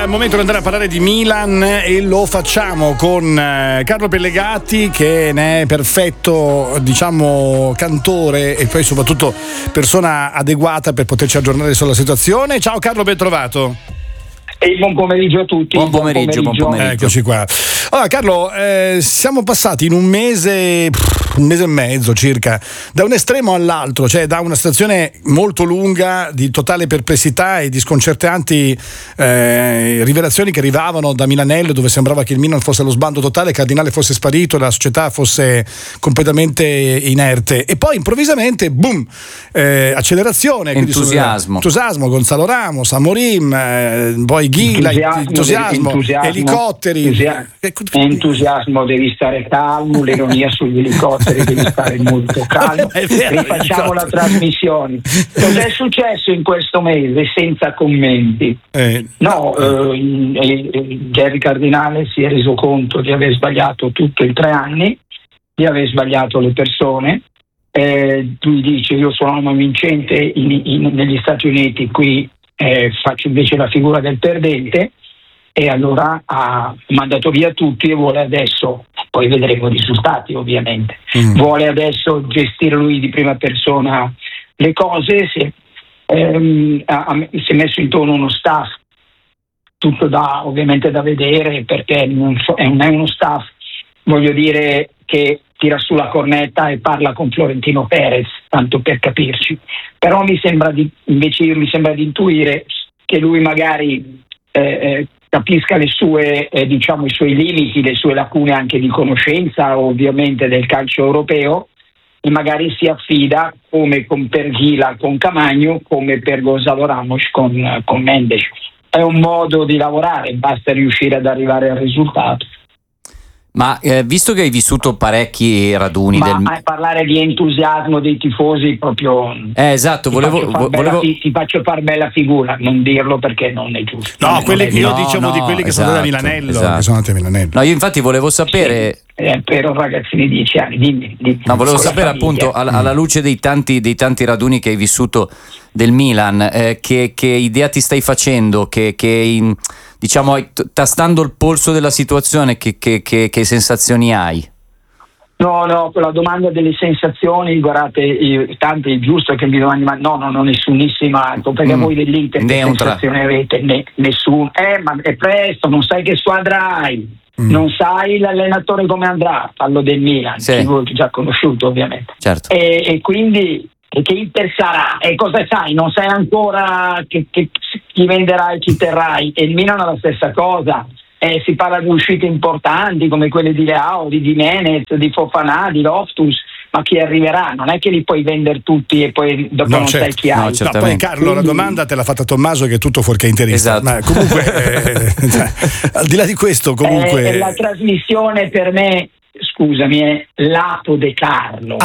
momento di andare a parlare di Milan e lo facciamo con Carlo Pellegatti, che ne è perfetto, diciamo, cantore e poi soprattutto persona adeguata per poterci aggiornare sulla situazione. Ciao Carlo, ben trovato. Buon pomeriggio a tutti. Buon pomeriggio. Eccoci qua. Allora Carlo, siamo passati in un mese e mezzo circa da un estremo all'altro, cioè da una situazione molto lunga di totale perplessità e di sconcertanti rivelazioni che arrivavano da Milanello, dove sembrava che il Milan fosse allo sbando totale, il Cardinale fosse sparito, la società fosse completamente inerte, e poi improvvisamente boom, accelerazione, entusiasmo, Gonzalo Ramos, Amorim, poi Ghila, entusiasmo, elicotteri. Entusiasmo, devi stare calmo, l'ironia sugli elicotteri, devi stare molto calmo. Rifacciamo la trasmissione. Cos'è successo in questo mese senza commenti? Jerry Cardinale si è reso conto di aver sbagliato tutto in 3 anni, di aver sbagliato le persone. Lui dice: io sono un uomo vincente negli Stati Uniti, qui faccio invece la figura del perdente, e allora ha mandato via tutti e vuole adesso, poi vedremo i risultati ovviamente, vuole adesso gestire lui di prima persona le cose. Si è messo intorno uno staff tutto ovviamente da vedere, perché non è uno staff, voglio dire, che tira sulla cornetta e parla con Florentino Perez, tanto per capirci. Però mi sembra di intuire che lui magari capisca le sue, i suoi limiti, le sue lacune anche di conoscenza ovviamente del calcio europeo, e magari si affida, come per Ghila con Camagno, come per Gonzalo Ramos con Mendes. È un modo di lavorare, basta riuscire ad arrivare al risultato. Ma visto che hai vissuto parecchi raduni parlare di entusiasmo dei tifosi proprio esatto, ti faccio far bella figura, non dirlo perché non è giusto. No, dicevo di quelli che sono andati a Milanello, che sono andati a Milanello. No, io infatti volevo sapere per ragazzini di 10 anni, dimmi. No, volevo sapere appunto alla luce dei tanti raduni che hai vissuto del Milan, che idea ti stai facendo, diciamo, tastando il polso della situazione, che sensazioni hai? No, quella domanda delle sensazioni, guardate, tanto è giusto che mi domandi, ma no, non nessunissima, perché voi dell'Inter che sensazioni avete? Nessuno. Ma è presto, non sai che squadra hai, non sai l'allenatore come andrà, parlo del Milan, che voi già conosciuto ovviamente. Certo. E quindi che Inter sarà, e cosa sai? Non sai ancora che chi venderai, chi terrai. E il Milan è la stessa cosa. Si parla di uscite importanti come quelle di Leao, di Jimenez, di Fofana, di Loftus, ma chi arriverà? Non è che li puoi vendere tutti e poi dopo non sai chi hai. No, poi Carlo, la domanda te l'ha fatta Tommaso, che è tutto fuorché interista. Esatto. Ma comunque al di là di questo, comunque la trasmissione per me, scusami, è Lato De Carlo.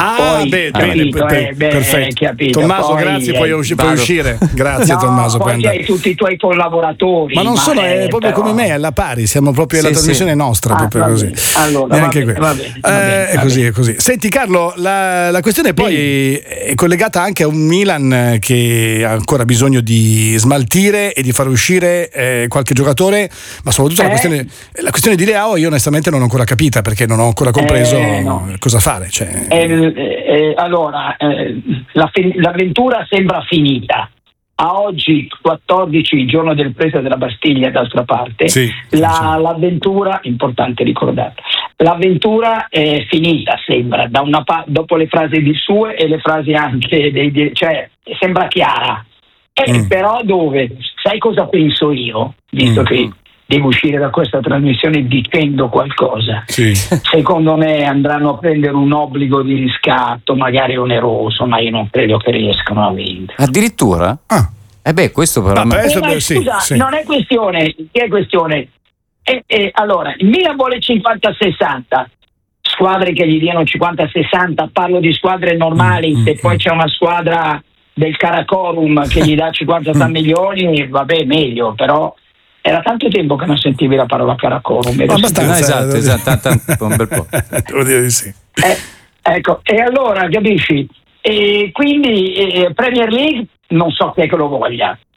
Perfetto. Capito. Tommaso, poi, grazie, puoi uscire. Grazie Tommaso. Poi hai tutti i tuoi collaboratori. Ma non sono, è proprio però come me, alla pari, siamo proprio la trasmissione nostra, proprio così. Allora, va bene. È così. Senti Carlo, la questione poi è collegata anche a un Milan che ha ancora bisogno di smaltire e di far uscire qualche giocatore, ma soprattutto la questione di Leao io onestamente non ho ancora capita, perché non ho ancora compreso cosa fare. Allora, l'avventura sembra finita. A oggi, 14, il giorno del presa della Bastiglia, d'altra parte, l'avventura, importante ricordare, l'avventura è finita, sembra, dopo le frasi di sue e le frasi anche cioè sembra chiara. Però dove? Sai cosa penso io, visto che devo uscire da questa trasmissione dicendo qualcosa? Secondo me andranno a prendere un obbligo di riscatto, magari oneroso, ma io non credo che riescano a vendere. Addirittura? Questo però scusa, non è questione, che è questione? Allora, il Milan vuole 50-60, squadre che gli diano 50-60, parlo di squadre normali, se poi c'è una squadra del Karakorum che gli dà 50 milioni, vabbè, meglio, però era tanto tempo che non sentivi la parola Karakorum. Esatto, un bel po'. Devo dire di sì. Ecco, e allora capisci? E quindi Premier League non so chi è che lo voglia.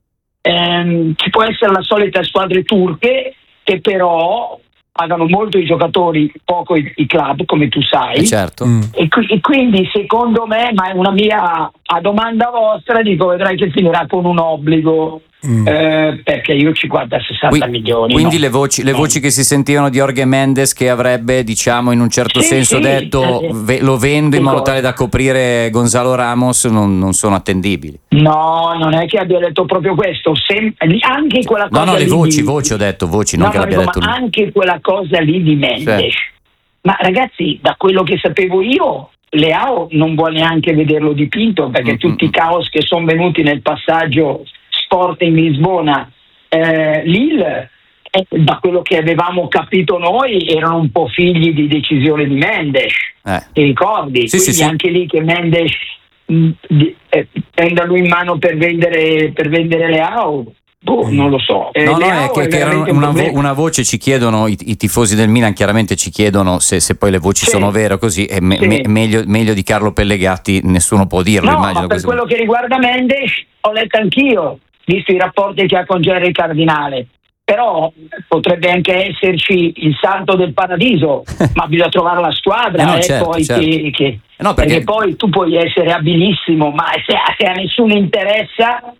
Ci può essere la solita squadre turche che però pagano molto i giocatori, poco i club, come tu sai. Certo. E quindi secondo me, ma è una mia a domanda vostra, dico vedrai che finirà con un obbligo. Perché io 50-60 milioni. Quindi no. le voci che si sentivano di Jorge Mendes che avrebbe, diciamo, in un certo senso detto lo vendo in modo tale da coprire Gonzalo Ramos non sono attendibili. No, non è che abbia detto proprio questo, anche quella cosa. No, le voci ho detto voci, non che l'abbia detto lui. Anche quella cosa lì di Mendes. Ma ragazzi, da quello che sapevo io, Leao non vuole neanche vederlo dipinto, perché tutti i caos che sono venuti nel passaggio Sporting Lisbona, Lille, da quello che avevamo capito noi, erano un po' figli di decisione di Mendes, ti ricordi? Quindi anche lì che Mendes prenda lui in mano per vendere Leao, non lo so. È che era una voce, ci chiedono i tifosi del Milan, chiaramente ci chiedono se poi le voci sono vere o così, e meglio di Carlo Pellegatti nessuno può dirlo. No, immagino ma per quello che riguarda Mendes ho letto anch'io, visto i rapporti che ha con Jerry Cardinale, però potrebbe anche esserci il santo del paradiso, ma bisogna trovare la squadra perché poi tu puoi essere abilissimo, ma se a nessuno interessa,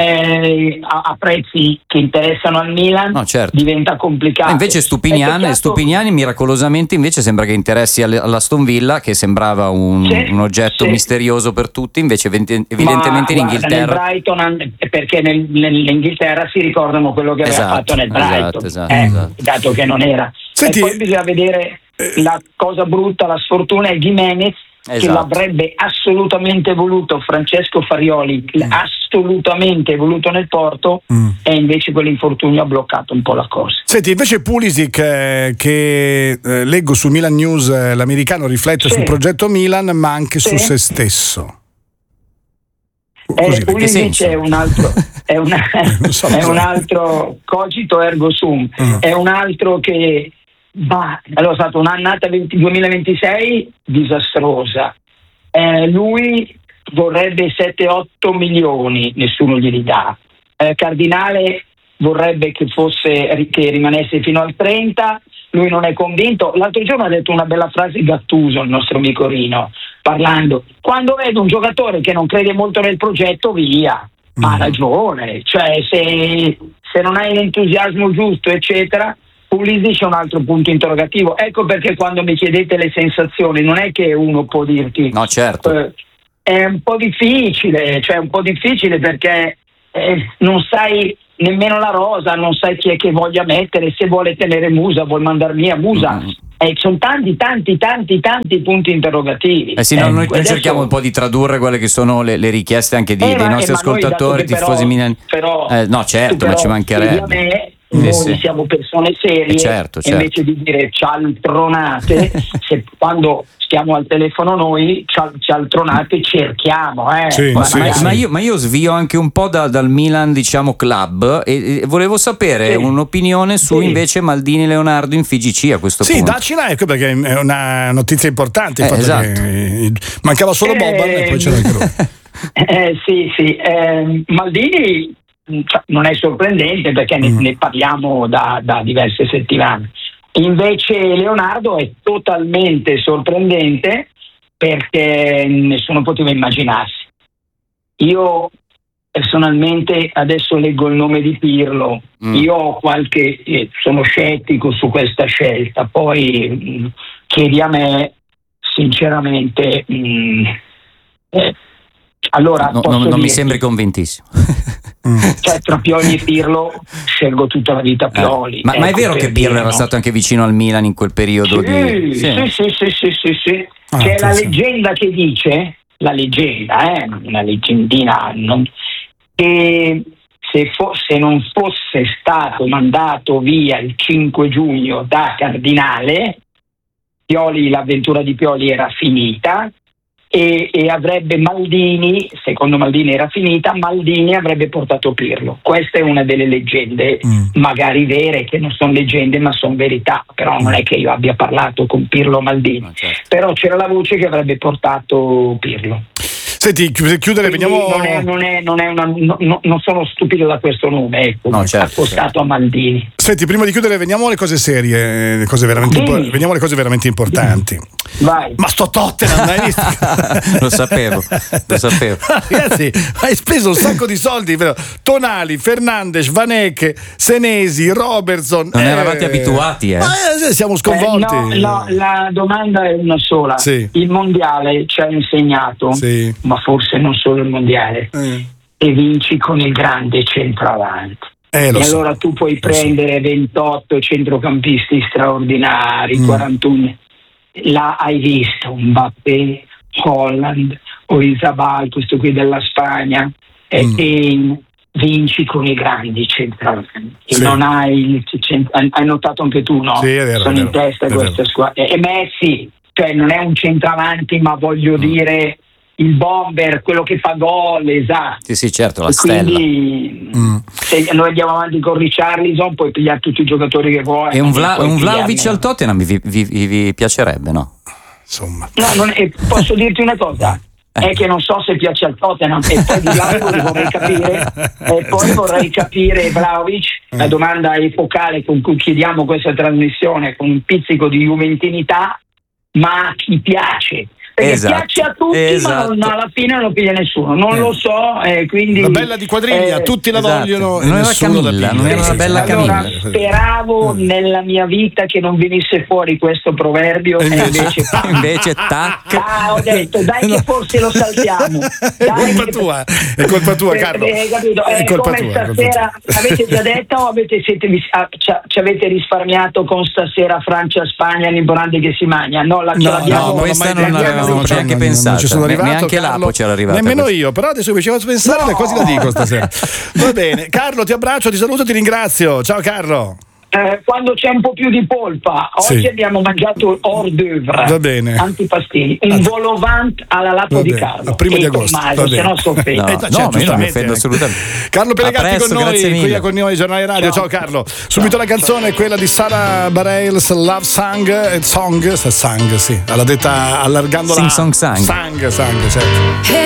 a prezzi che interessano al Milan, diventa complicato. Invece Stupiniani miracolosamente invece sembra che interessi all'Aston Villa, che sembrava un oggetto misterioso per tutti, invece evidentemente in Inghilterra, nel Brighton, perché nell'Inghilterra si ricordano quello che aveva fatto nel Brighton, esatto. Dato che non era. Senti, e poi bisogna vedere la cosa brutta, la sfortuna è Gimenez, che l'avrebbe assolutamente voluto Francesco Farioli, assolutamente voluto nel Porto, e invece quell'infortunio ha bloccato un po' la cosa. Senti, invece Pulisic, che leggo su Milan News, l'americano riflette sul progetto Milan, ma anche su se stesso. Pulisic è un altro è un altro cogito ergo sum, è un altro che allora è stata un'annata 2026 disastrosa. Lui vorrebbe 7-8 milioni, nessuno glieli dà. Cardinale vorrebbe che rimanesse fino al 30, lui non è convinto. L'altro giorno ha detto una bella frase Gattuso, il nostro amico Rino, parlando: quando vedo un giocatore che non crede molto nel progetto, via. Ma ha ragione, cioè se non hai l'entusiasmo giusto, eccetera. Pulisic è un altro punto interrogativo. Ecco perché quando mi chiedete le sensazioni, non è che uno può dirti. No, certo. È un po' difficile, perché non sai nemmeno la rosa, non sai chi è che voglia mettere, se vuole tenere Musa, vuol mandar via Musa. Sono tanti punti interrogativi. Noi cerchiamo un po' di tradurre quelle che sono le richieste anche dei nostri ascoltatori, tifosi Milan. No, certo, ma ci mancherebbe. Noi siamo persone serie, certo. Invece di dire cialtronate, quando stiamo al telefono noi cialtronate cerchiamo. Ma io svio anche un po' dal Milan, diciamo, club, e volevo sapere un'opinione su invece Maldini Leonardo in FIGC a questo punto. Daccela, ecco, perché è una notizia importante, il fatto che mancava solo Boban e poi c'era anche lui. Maldini non è sorprendente, perché ne parliamo da diverse settimane. Invece Leonardo è totalmente sorprendente, perché nessuno poteva immaginarsi. Io personalmente adesso leggo il nome di Pirlo, io ho sono scettico su questa scelta, poi chiedi a sinceramente allora non mi sembri convintissimo. Cioè, tra Pioli e Pirlo scelgo tutta la vita Pioli. Ma è vero che Pirlo era stato anche vicino al Milan in quel periodo? Sì. C'è la leggenda che dice, una leggendina, che se non fosse stato mandato via il 5 giugno da Cardinale, l'avventura di Pioli era finita, e avrebbe Maldini, secondo Maldini era finita, Maldini avrebbe portato Pirlo. Questa è una delle leggende, magari vere, che non sono leggende ma sono verità, però non è che io abbia parlato con Pirlo Maldini, però c'era la voce che avrebbe portato Pirlo. Senti, chiudere, veniamo. Non sono stupido da questo nome, ecco. No, certo, accostato a Maldini. Senti, prima di chiudere, veniamo alle cose serie, veniamo alle cose veramente importanti. Vai. Ma sto Tottenham, hai visto? Lo sapevo. Ragazzi, hai speso un sacco di soldi, vero? Tonali, Fernandes, Vanecke, Senesi, Robertson. Non eravate abituati, Ma siamo sconvolti. No, la domanda è una sola. Sì. Il mondiale ci ha insegnato, sì, ma forse non solo il mondiale, e vinci con il grande centravanti. E allora tu puoi prendere 28 centrocampisti straordinari, 41. Là hai visto Mbappé, Holland, Orizabal, questo qui della Spagna, e vinci con i grandi centravanti. Sì. Non hai notato anche tu, no? Sì, è vero, sono in testa questa squadra. E Messi, cioè non è un centravanti, ma voglio dire il bomber, quello che fa gol, esatto. Sì, certo, la stella. Quindi se noi andiamo avanti con Richarlison puoi pigliare tutti i giocatori che vuoi. E un Vlahovic al Tottenham vi piacerebbe, no? Insomma. No, posso dirti una cosa? È che non so se piace al Tottenham, e poi di là vorrei capire Vlahovic. La domanda epocale con cui chiediamo questa trasmissione, con un pizzico di juventinità, ma a chi piace? Perché piace a tutti, ma alla fine non lo piglia nessuno, non lo so, quindi la bella di Quadriglia, tutti la vogliono, non era Camilla, non era una bella Camilla. Allora, speravo nella mia vita che non venisse fuori questo proverbio, e invece tac. Ho detto dai che forse lo saltiamo. È colpa tua, Carlo. Capito? È colpa come tua, stasera avete già detto o ci avete risparmiato con stasera Francia-Spagna l'importante che si mangia? No, questa non l'avevamo neanche pensato. Non ci sono arrivato, neanche Carlo, l'Apo c'era arrivato. Nemmeno io, però adesso mi ci faccio pensare, le cose la dico stasera. Va bene, Carlo, ti abbraccio, ti saluto, ti ringrazio. Ciao Carlo. Quando c'è un po' più di polpa, oggi abbiamo mangiato hors d'oeuvre, va bene, antipastini, un volovant alla lapo di Carlo, prima di agosto, se no soffendo. No, ma io non mi offendo assolutamente. Carlo Pelegatti con noi, qui con noi Giornale Radio. Ciao Carlo. Subito la canzone è quella di Sara Bareilles, Love Song, sì, alla detta allargando Sing Song Sang, certo.